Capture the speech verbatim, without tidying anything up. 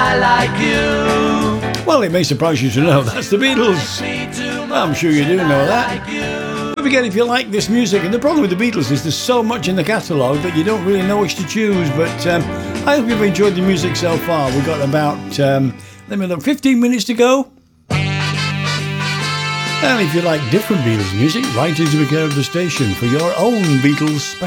I like you. Well, it may surprise you to know that's the Beatles. I'm sure you do know that. Don't forget, if you like this music, and the problem with the Beatles is there's so much in the catalogue that you don't really know which to choose, but um, I hope you've enjoyed the music so far. We've got about, um, let me look, fifteen minutes to go. And if you like different Beatles music, write into the care of the station for your own Beatles special.